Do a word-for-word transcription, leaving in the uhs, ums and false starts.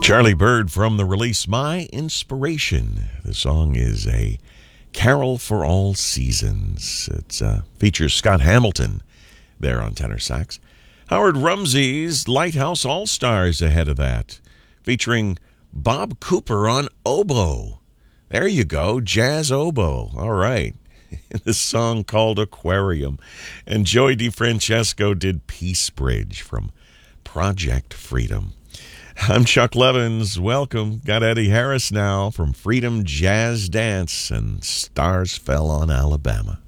Charlie Bird from the release My Inspiration. The song is a carol for all seasons. It uh, features Scott Hamilton there on tenor sax. Howard Rumsey's Lighthouse All-Stars ahead of that, featuring Bob Cooper on oboe. There you go, jazz oboe. All right. The song called Aquarium. And Joey DeFrancesco did Peace Bridge from Project Freedom. I'm Chuck Levins. Welcome. Got Eddie Harris now from Freedom Jazz Dance and Stars Fell on Alabama.